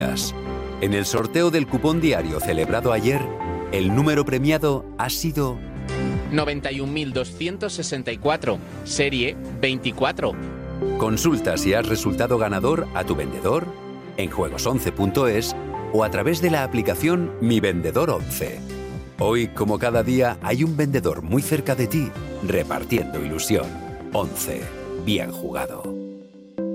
En el sorteo del cupón diario celebrado ayer, el número premiado ha sido 91.264, serie 24. Consulta si has resultado ganador a tu vendedor, en juegos11.es o a través de la aplicación Mi Vendedor 11. Hoy, como cada día, hay un vendedor muy cerca de ti, repartiendo ilusión. 11. Bien jugado.